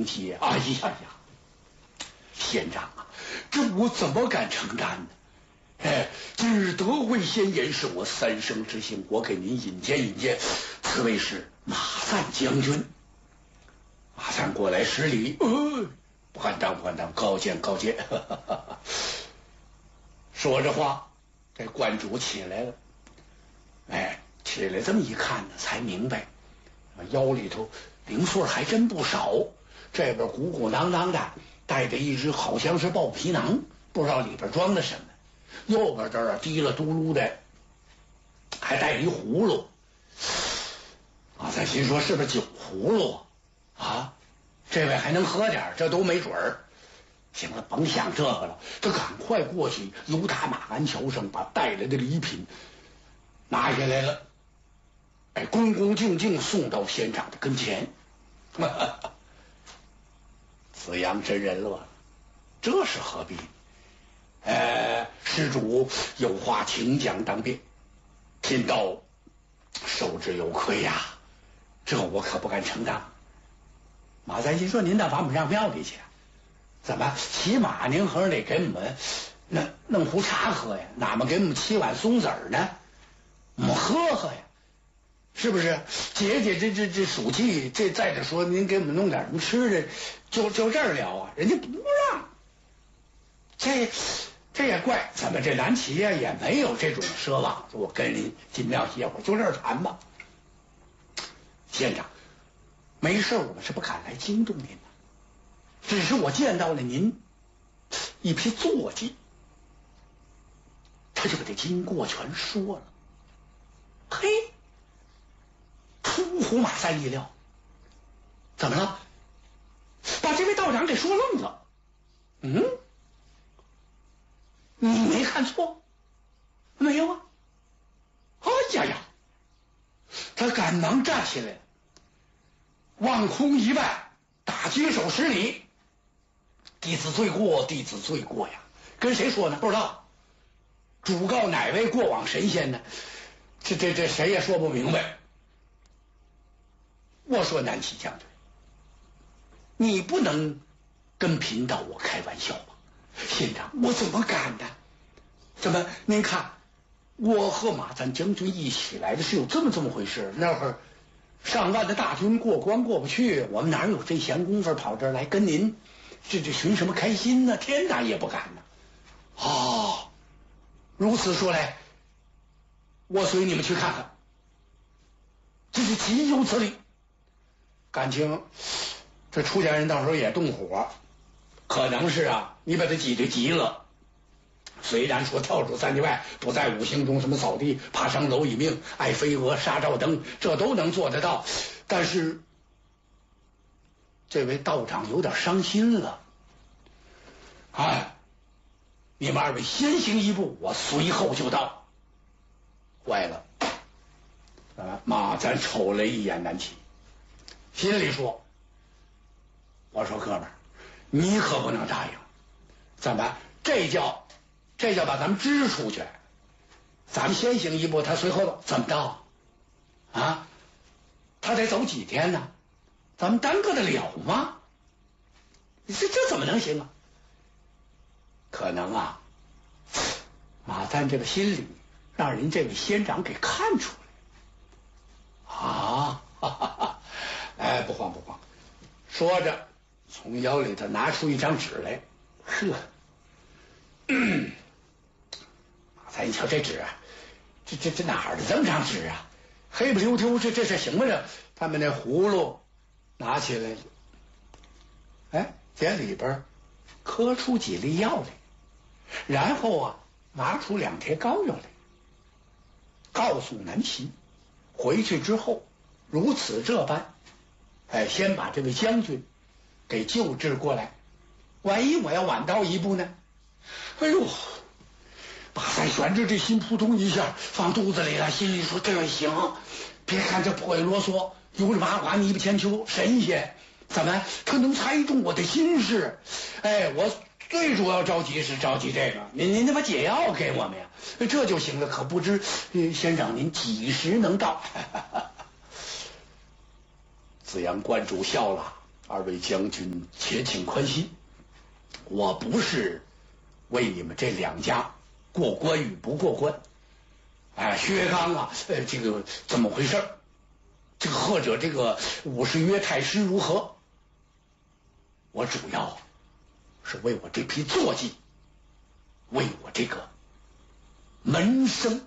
情节。哎呀呀，县长啊，这我怎么敢承担呢？哎，今日得会先言是我三生之幸，我给您引荐引荐，此位是马赞将军。马赞过来施礼，不敢当，不敢当，高见高见。说着话，这观主起来了。哎，起来这么一看呢，才明白，腰里头零碎还真不少。这边鼓鼓囊囊的，带着一只好像是豹皮囊，不知道里边装的什么。右边这儿滴了嘟噜的，还带着一葫芦。马赞心说是不是酒葫芦啊？这位还能喝点，这都没准儿。行了，甭想这个了，他赶快过去，由打马鞍桥上把带来的礼品拿下来了。哎，恭恭敬敬送到县长的跟前。子阳真人了，这是何必？施主有话请讲当便，贫道受之有愧呀，这我可不敢承担。马赞心说：“您倒把我们让庙里去，怎么起码您和尚得给我们弄壶茶喝呀？哪么给我们沏碗松子儿呢？我们喝喝呀，是不是？解解这暑气。这再者说，您给我们弄点什么吃的，就这儿聊啊，人家不让。这也怪，咱们这南齐呀也没有这种奢望。说我跟您进庙歇会儿，就这儿谈吧。县长，没事，我们是不敢来惊动您的，只是我见到了您一批坐骑。”他就把这经过全说了。嘿，出乎马赞意料。怎么了？把这位道长给说愣了。你没看错？没有啊。哎呀呀！他赶忙站起来，望空一拜，打举手施礼：“弟子罪过，弟子罪过呀！”跟谁说呢？不知道。主告哪位过往神仙呢？这谁也说不明白。我说南齐将军，你不能跟贫道我开玩笑吧？县长，我怎么敢呢？怎么？您看，我和马赞将军一起来的是有这么回事。那会儿上万的大军过关过不去，我们哪有这闲工夫跑这儿来跟您这寻什么开心呢？天哪，也不敢呢。哦，如此说来，我随你们去看看。这是极有此理。感情这出家人到时候也动火，可能是啊，你把他挤得急了。虽然说跳出三界外，不在五行中，什么扫地、爬上楼以命、爱飞蛾、杀照灯，这都能做得到，但是这位道长有点伤心了。哎，你们二位先行一步，我随后就到。坏了！马赞瞅了一眼南齐，心里说：“我说哥们儿，你可不能答应。怎么？这叫把咱们支出去。咱们先行一步，他随后走，怎么着？啊？他得走几天呢？咱们耽搁得了吗？这怎么能行啊？可能啊，马赞这个心理让人这位仙长给看出来啊！哈哈哈！哎，不慌不慌。说着，从腰里头拿出一张纸来。呵，马赞一瞧这纸啊，这哪儿的这么张纸啊？黑不溜丢，这是行不了。他们那葫芦拿起来了，哎，在里边磕出几粒药来，然后啊，拿出2贴膏药来，告诉南齐，回去之后如此这般，哎，先把这位将军给救治过来，万一我要晚到一步呢？哎呦！马三悬着这心扑通一下放肚子里了，心里说这行，别看这破里啰嗦，油里麻花泥不千秋，神仙怎么他能猜中我的心事？哎，我最主要着急是着急这个，您得把解药给我们呀，这就行了。可不知先生您几时能到？子阳观主笑了， 二位将军且请宽心，我不是为你们这两家过关与不过关。哎，薛刚啊，这个怎么回事？这个或者这个50约太师如何？我主要是为我这批坐骑，为我这个门生。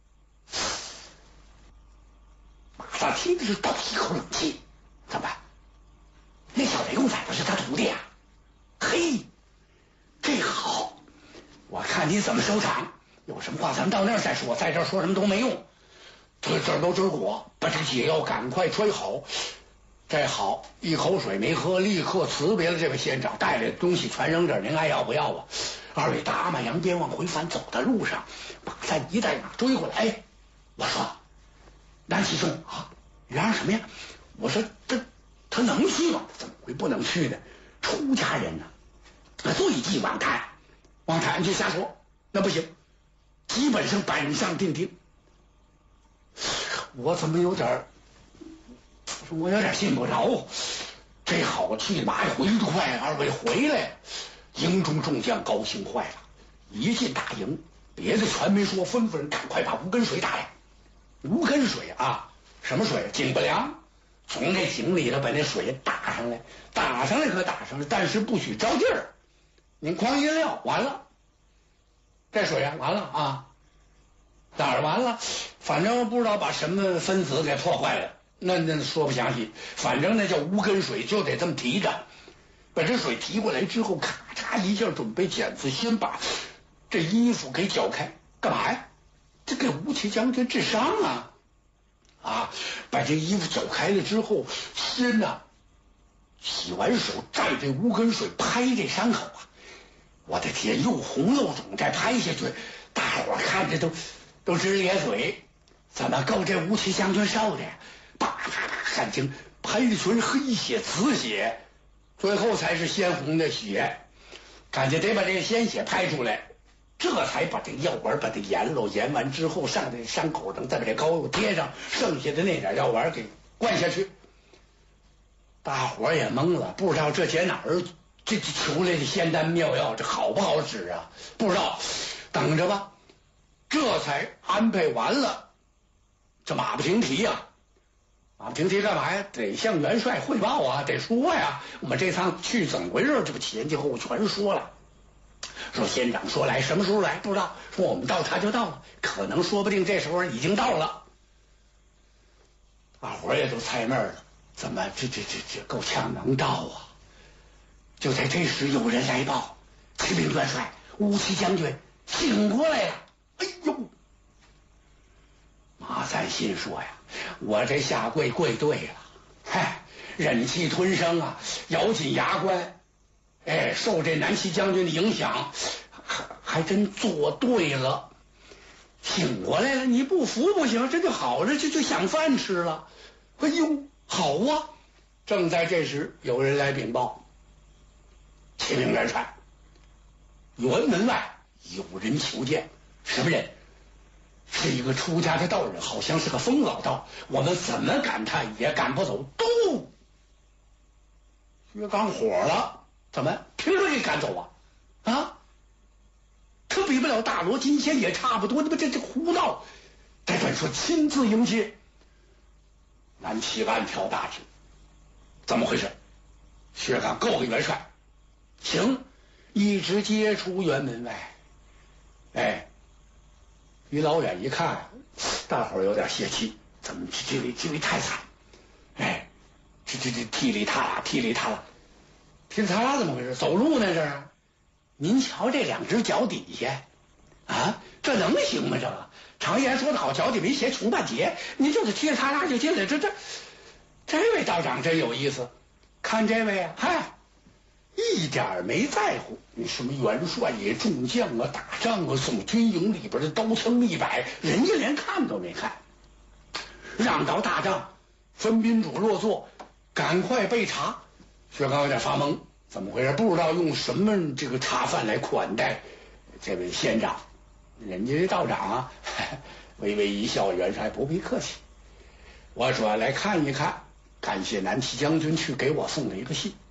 马上听着就倒吸一口冷气，怎么办？那小雷公崽子是他徒弟啊！嘿，这好，我看你怎么收场。有什么话咱们到那儿再说，在这儿说什么都没用。这都知果，把这解药赶快揣好。这好，一口水没喝，立刻辞别了这位县长，带来的东西全扔这儿，您爱要不要啊？二位打马扬鞭往回返，走的路上，马三一带马追过来。哎，我说南七兄啊，嚷什么呀？我说他能去吗？怎么会不能去呢？出家人呢、最忌往谈，往谈就瞎说，那不行。基本上板上钉钉。我怎么有点信不着。这好，去马回得快，二位回来，营中众将高兴坏了。一进大营，别的全没说，吩咐人赶快把无根水打来。无根水啊，什么水？井不良，从那井里头把那水打上来，打上来可打上来，但是不许着劲儿。您哐一撂，完了。这水啊，完了啊，哪儿完了？反正不知道把什么分子给破坏了，那说不详细。反正那叫无根水，就得这么提着。把这水提过来之后，咔嚓一下准备剪子，先把这衣服给绞开，干嘛呀？这给吴起将军治伤啊！啊，把这衣服绞开了之后，先呢洗完手，蘸这无根水拍这伤口啊。我的天，又红又肿，再拍下去，大伙看着都直咧嘴。怎么够这吴起将军受的？啪啪啪，汗精拍了群黑血、紫血，最后才是鲜红的血。感觉得把这个鲜血拍出来，这才把这个药丸把它研了，研完之后上这伤口上，再把这膏药贴上，剩下的那点药丸给灌下去。大伙也懵了，不知道这捡哪儿这求来的仙丹妙药，这好不好使啊？不知道，等着吧。这才安排完了，这马不停蹄呀！马不停蹄干嘛呀？得向元帅汇报啊，得说呀。我们这趟去怎么回事？这不前前后后全说了。说县长说来，什么时候来不知道。说我们到他就到了，可能说不定这时候已经到了。大伙也都猜闷了，怎么这够呛能到啊？就在这时，有人来报，启禀元帅，吴起将军醒过来了。哎呦！马三心说呀，我这下跪对了，嗨，忍气吞声啊，咬紧牙关，哎，受这南齐将军的影响，还真做对了，醒过来了。你不服不行，这就好着，就想饭吃了。哎呦，好啊！正在这时，有人来禀报。启禀元帅，辕门外有人求见。什么人？是一个出家的道人，好像是个疯老道，我们怎么赶他也赶不走。嘟！薛刚火了，怎么凭什么给赶走啊？啊，他比不了大罗金仙也差不多，你们这胡闹！再转说亲自迎接。南齐暗挑大指，怎么回事？薛刚告给元帅，行，一直接出辕门外。哎，离老远一看，大伙儿有点泄气，怎么这位太惨？哎，这踢里踏啦，踢里踏啦，踢里踏啦，怎么回事？走路呢这是？您瞧这两只脚底下，啊，这能行吗？这个常言说得好，脚底没鞋穷半截，你就是踢里踏啦就进来，这位道长真有意思。看这位啊，嗨，一点没在乎你什么元帅也众将啊，打仗啊，送军营里边的刀枪一摆，人家连看都没看。让到大帐，分宾主落座，赶快备茶。薛刚有点发懵，怎么回事？不知道用什么这个茶饭来款待这位县长。人家道长啊，微微一笑，元帅不必客气。我说来看一看， 感谢南齐将军去给我送了一个信。